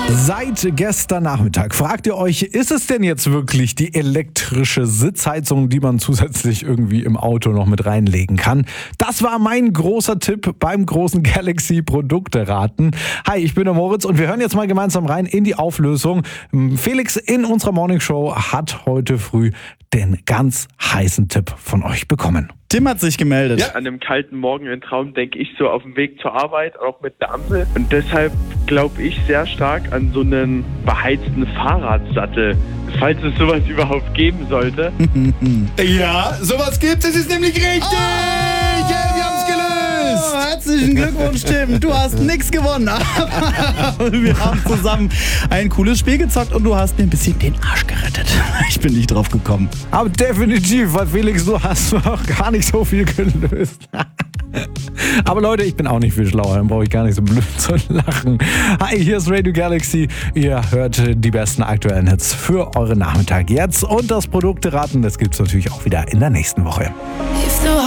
Seit gestern Nachmittag fragt ihr euch, ist es denn jetzt wirklich die elektrische Sitzheizung, die man zusätzlich irgendwie im Auto noch mit reinlegen kann? Das war mein großer Tipp beim großen Galaxy Produkteraten. Hi, ich bin der Moritz und wir hören jetzt mal gemeinsam rein in die Auflösung. Felix in unserer Morningshow hat heute früh den ganz heißen Tipp von euch bekommen. Tim hat sich gemeldet. Ja. An einem kalten Morgen im Traum denke ich so auf dem Weg zur Arbeit, auch mit der Ampel. Und deshalb glaube ich sehr stark an so einen beheizten Fahrradsattel, falls es sowas überhaupt geben sollte. Ja, sowas gibt es, ist nämlich richtig! Yeah, wir haben es gelöst! Herzlichen Glückwunsch, Tim. Du hast nichts gewonnen, aber wir haben zusammen ein cooles Spiel gezockt und du hast mir ein bisschen den Arsch gerettet. Ich bin nicht drauf gekommen. Aber definitiv, weil Felix, du hast noch gar nicht so viel gelöst. Aber Leute, ich bin auch nicht viel schlauer, dann brauche ich gar nicht so blöd zu lachen. Hi, hier ist Radio Galaxy. Ihr hört die besten aktuellen Hits für euren Nachmittag jetzt. Und das Produkteraten, das gibt es natürlich auch wieder in der nächsten Woche.